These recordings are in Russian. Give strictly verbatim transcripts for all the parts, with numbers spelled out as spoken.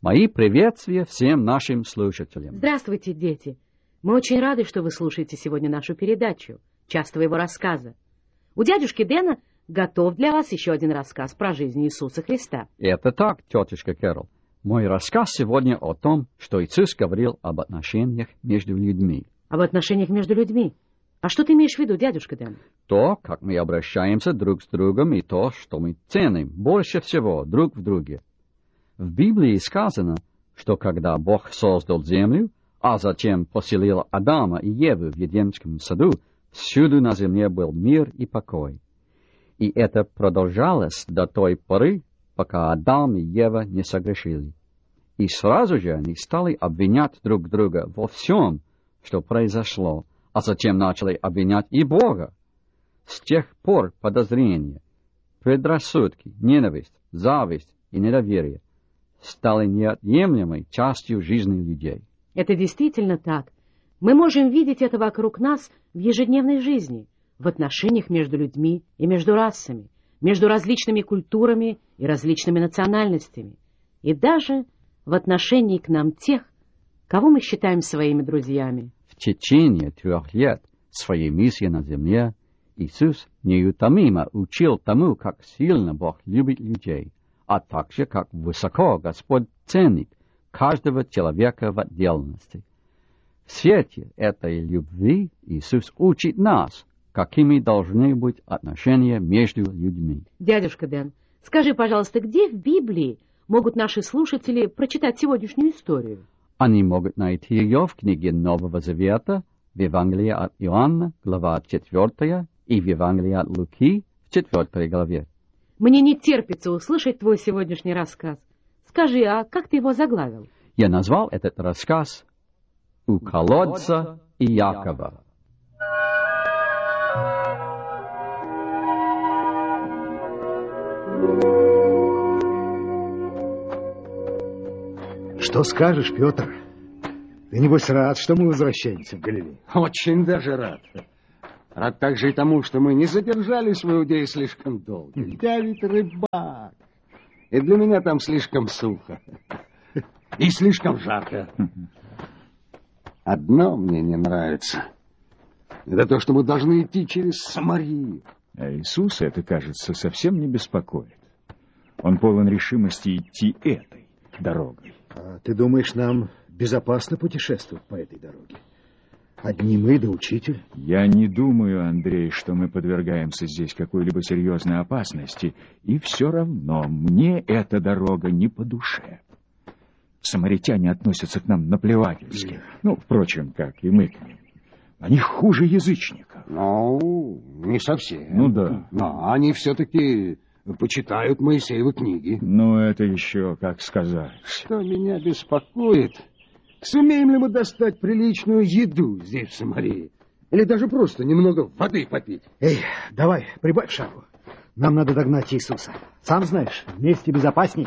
Мои приветствия всем нашим слушателям. Здравствуйте, дети. Мы очень рады, что вы слушаете сегодня нашу передачу «Час твоего рассказа». У дядюшки Дэна готов для вас еще один рассказ про жизнь Иисуса Христа. Это так, тетушка Кэрол. Мой рассказ сегодня о том, что Иисус говорил об отношениях между людьми. Об отношениях между людьми? А что ты имеешь в виду, дядюшка Дэн? То, как мы обращаемся друг с другом, и то, что мы ценим больше всего друг в друге. В Библии сказано, что когда Бог создал землю, а затем поселил Адама и Еву в Едемском саду, всюду на земле был мир и покой. И это продолжалось до той поры, пока Адам и Ева не согрешили. И сразу же они стали обвинять друг друга во всем, что произошло, а затем начали обвинять и Бога. С тех пор подозрения, предрассудки, ненависть, зависть и недоверие стали неотъемлемой частью жизни людей. Это действительно так. Мы можем видеть это вокруг нас в ежедневной жизни, в отношениях между людьми и между расами, между различными культурами и различными национальностями, и даже в отношении к нам тех, кого мы считаем своими друзьями. В течение трех лет своей миссии на земле Иисус неутомимо учил тому, как сильно Бог любит людей, а также как высоко Господь ценит каждого человека в отдельности. В свете этой любви Иисус учит нас, какими должны быть отношения между людьми. Дядюшка Дэн, скажи, пожалуйста, где в Библии могут наши слушатели прочитать сегодняшнюю историю? Они могут найти ее в книге Нового Завета, в Евангелии от Иоанна, глава четвертая, и в Евангелии от Луки, в четвертой главе. Мне не терпится услышать твой сегодняшний рассказ. Скажи, а как ты его заглавил? Я назвал этот рассказ «У колодца Иакова». Что скажешь, Петр? Ты, небось, рад, что мы возвращаемся в Галилею? Очень даже рад. Рад также и тому, что мы не задержались в Иудее слишком долго. Я ведь рыбак. И для меня там слишком сухо. И слишком жарко. Одно мне не нравится. Это то, что мы должны идти через Самарию. А Иисуса это, кажется, совсем не беспокоит. Он полон решимости идти этой дорогой. А ты думаешь, нам безопасно путешествовать по этой дороге? Одни мы да учитель? Я не думаю, Андрей, что мы подвергаемся здесь какой-либо серьезной опасности. И все равно мне эта дорога не по душе. Самаритяне относятся к нам наплевательски. Ну, впрочем, как и мы к ним. Они хуже язычников. Ну, не совсем. Ну да. Но они все-таки почитают Моисеевы книги. Ну, это еще как сказать. Что меня беспокоит, сумеем ли мы достать приличную еду здесь, в Самарии? Или даже просто немного воды попить? Эй, давай, прибавь шагу. Нам надо догнать Иисуса. Сам знаешь, вместе безопасней.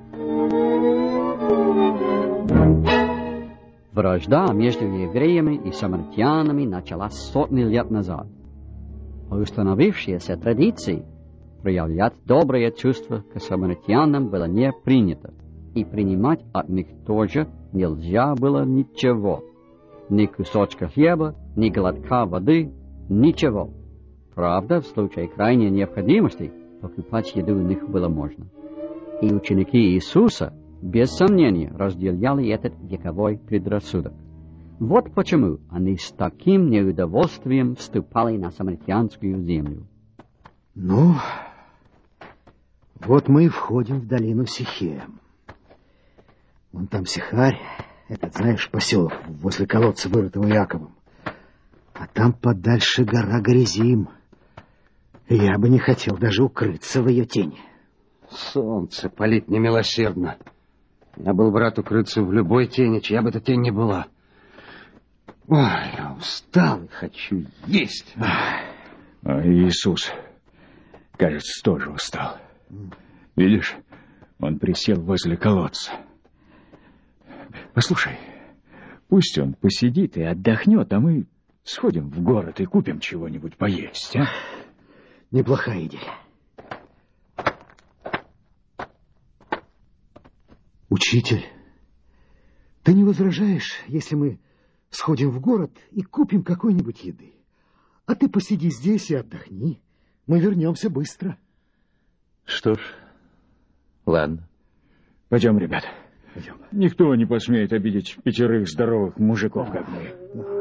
Вражда между евреями и самаритянами началась сотни лет назад. По установившейся традиции проявлять доброе чувство к самаритянам было не принято, и принимать от них тоже нельзя было ничего. Ни кусочка хлеба, ни глотка воды, ничего. Правда, в случае крайней необходимости покупать еду у них было можно. И ученики Иисуса без сомнения разделяли этот вековой предрассудок. Вот почему они с таким неудовольствием вступали на самаритянскую землю. Ну, вот мы и входим в долину Сихем. Вон там Сихарь, этот, знаешь, поселок возле колодца, вырытого Иаковом. А там подальше гора Горизим. Я бы не хотел даже укрыться в ее тени. Солнце палит немилосердно. Я был бы рад укрыться в любой тени, чья бы эта тень ни была. Ой, я устал и хочу есть. А Иисус, кажется, тоже устал. Видишь, он присел возле колодца. Послушай, пусть он посидит и отдохнет, а мы сходим в город и купим чего-нибудь поесть, а? Неплохая идея. Учитель, Ты не возражаешь, если мы сходим в город и купим какой-нибудь еды? А ты посиди здесь и отдохни. Мы вернемся быстро. Что ж, ладно. Пойдем, ребята. Пойдем. Никто не посмеет обидеть пятерых здоровых мужиков, как мы.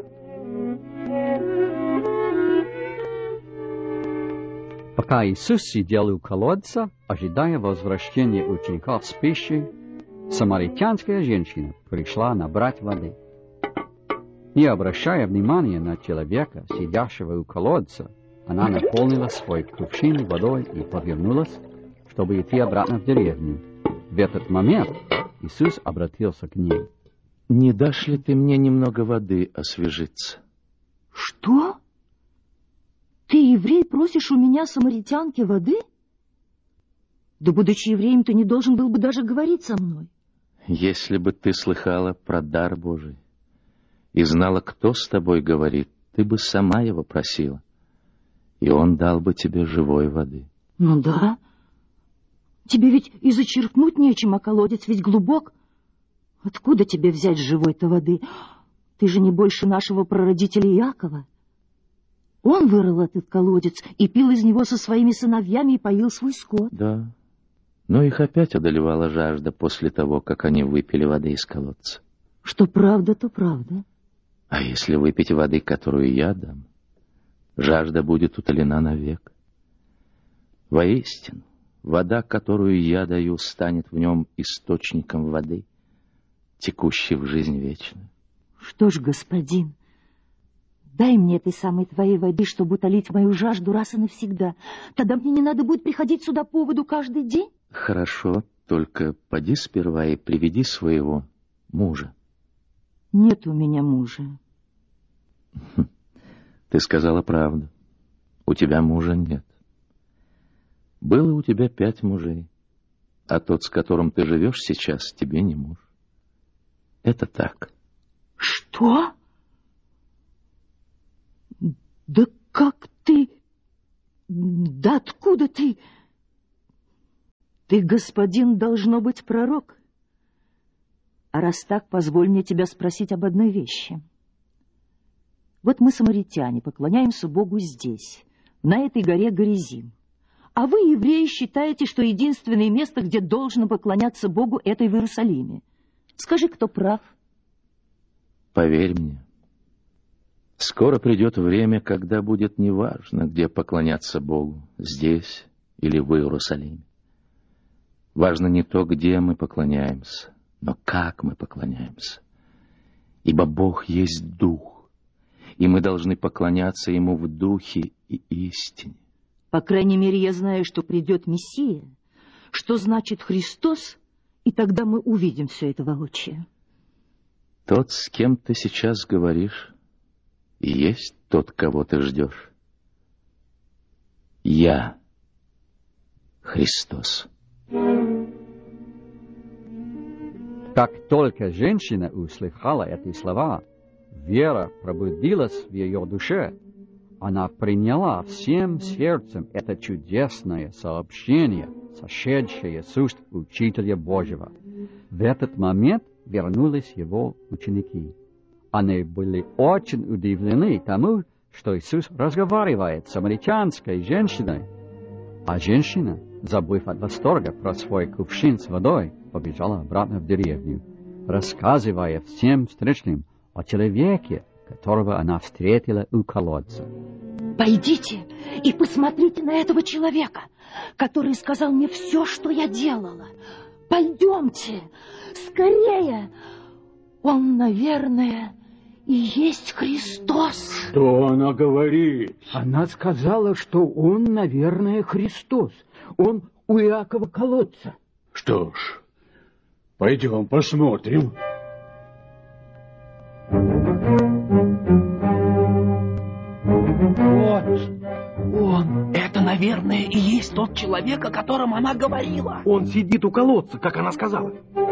Пока Иисус сидел у колодца, ожидая возвращения учеников с пищей, самаритянская женщина пришла набрать воды. Не обращая внимания на человека, сидящего у колодца, она наполнила свой кувшин водой и повернулась, чтобы идти обратно в деревню. В этот момент Иисус обратился к ней. Не дашь ли ты мне немного воды освежиться? Что? Ты, еврей, просишь у меня, самаритянки, воды? Да, будучи евреем, ты не должен был бы даже говорить со мной. Если бы ты слыхала про дар Божий и знала, кто с тобой говорит, ты бы сама его просила, и он дал бы тебе живой воды. Ну да. Тебе ведь и зачерпнуть нечем, а колодец ведь глубок. Откуда тебе взять живой-то воды? Ты же не больше нашего прародителя Иакова. Он вырыл этот колодец и пил из него со своими сыновьями и поил свой скот. Да, но их опять одолевала жажда после того, как они выпили воды из колодца. Что правда, то правда. А если выпить воды, которую я дам, жажда будет утолена навек. Воистину, вода, которую я даю, станет в нем источником воды, текущей в жизнь вечную. Что ж, господин, дай мне этой самой твоей воды, чтобы утолить мою жажду раз и навсегда. Тогда мне не надо будет приходить сюда по воду каждый день. Хорошо, только поди сперва и приведи своего мужа. Нет у меня мужа. Ты сказала правду. У тебя мужа нет. Было у тебя пять мужей, а тот, с которым ты живешь сейчас, тебе не муж. Это так. Что? Да как ты... Да откуда ты... Ты, господин, должно быть пророк. А раз так, позволь мне тебя спросить об одной вещи. Вот мы, самаритяне, поклоняемся Богу здесь, на этой горе Горизим. А вы, евреи, считаете, что единственное место, где должно поклоняться Богу, это в Иерусалиме. Скажи, кто прав? Поверь мне, скоро придет время, когда будет неважно, где поклоняться Богу, здесь или в Иерусалиме. Важно не то, где мы поклоняемся, но как мы поклоняемся. Ибо Бог есть Дух, и мы должны поклоняться Ему в Духе и истине. По крайней мере, я знаю, что придет Мессия, что значит Христос, и тогда мы увидим все это воочию. Тот, с кем ты сейчас говоришь, и есть тот, кого ты ждешь. Я Христос. Как только женщина услыхала эти слова, вера пробудилась в ее душе. Она приняла всем сердцем это чудесное сообщение, сошедшее с уст Учителя Божьего. В этот момент вернулись его ученики. Они были очень удивлены тому, что Иисус разговаривает с самаритянской женщиной. А женщина, забыв от восторга про свой кувшин с водой, побежала обратно в деревню, рассказывая всем встречным о человеке, которого она встретила у колодца. Пойдите и посмотрите на этого человека, который сказал мне все, что я делала. Пойдемте, скорее. Он, наверное, и есть Христос. Что она говорит? Она сказала, что он, наверное, Христос. Он у Иакова колодца. Что ж, пойдем посмотрим. Вот он. Это, наверное, и есть тот человек, о котором она говорила. Он сидит у колодца, как она сказала.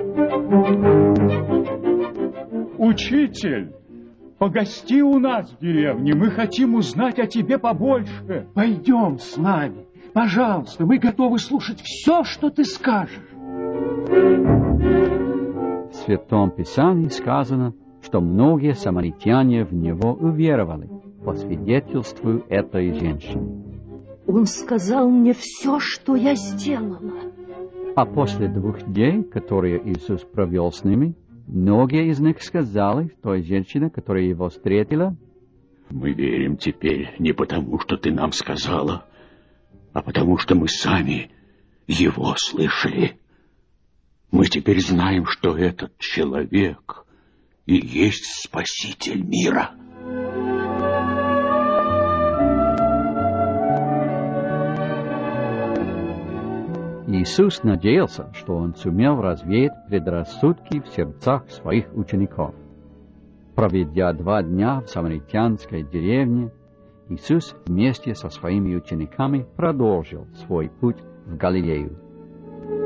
Учитель, погости у нас в деревне. Мы хотим узнать о тебе побольше. Пойдем с нами. Пожалуйста, мы готовы слушать все, что ты скажешь. Святом Писании сказано, что многие самаритяне в него уверовали по свидетельству этой женщины. Он сказал мне все, что я сделала. А после двух дней, которые Иисус провел с ними, многие из них сказали той женщине, которая его встретила: «Мы верим теперь не потому, что ты нам сказала, а потому, что мы сами его слышали. Мы теперь знаем, что этот человек и есть Спаситель мира». Иисус надеялся, что он сумел развеять предрассудки в сердцах своих учеников. Проведя два дня в самаритянской деревне, Иисус вместе со своими учениками продолжил свой путь в Галилею.